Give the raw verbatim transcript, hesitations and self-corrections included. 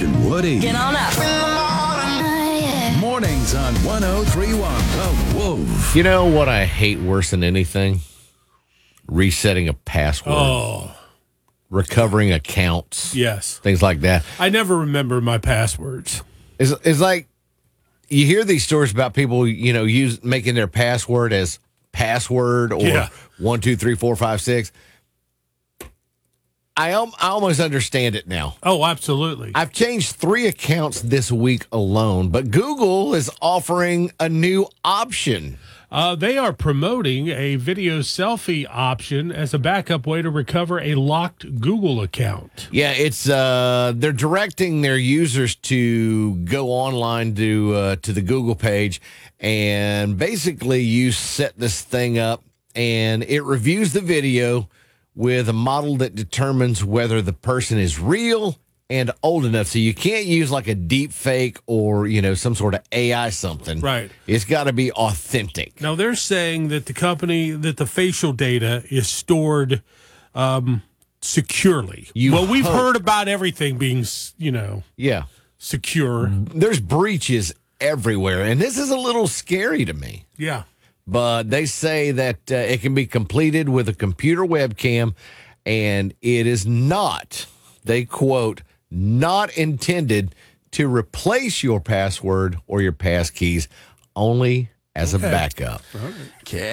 and Woody. Get on up. Mornings on one oh three point one The Wolf. You know what I hate worse than anything? Resetting a password. Oh, Recovering accounts. yes. Things like that. I never remember my passwords. It's, it's like you hear these stories about people, you know, use making their password as password or Yeah. one, two, three, four, five, six. I, al- I almost understand it now. Oh, absolutely. I've changed three accounts this week alone, but Google is offering a new option. Uh, they are promoting a video selfie option as a backup way to recover a locked Google account. Yeah, it's uh, they're directing their users to go online to uh, to the Google page, and basically you set this thing up, and it reviews the video with a model that determines whether the person is real and old enough. So you can't use like a deep fake or, you know, some sort of A I something. Right. It's got to be authentic. Now, they're saying that the company, that the facial data is stored um, securely. You well, we've hope. heard about everything being, s- you know, Yeah. secure. There's breaches everywhere, and this is a little scary to me. Yeah. But they say that uh, it can be completed with a computer webcam, and it is not, they quote, not intended to replace your password or your pass keys, only as a Okay. backup. Okay.